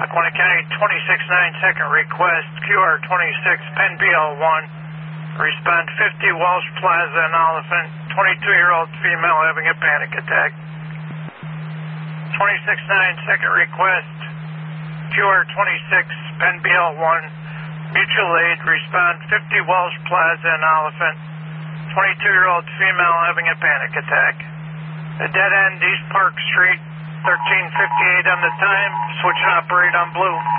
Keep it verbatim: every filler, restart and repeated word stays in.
Lackawanna County, twenty-six nine, second request, Q R twenty-six, Penn B L one. Respond fifty, Walsh Plaza and Oliphant, twenty-two-year-old female having a panic attack. twenty-six nine, second request, Q R twenty-six, Penn B L one. Mutual aid, respond fifty, Walsh Plaza and Oliphant, twenty-two-year-old female having a panic attack. The dead end, East Park Street, thirteen fifty-eight on the time, switch and operate on blue.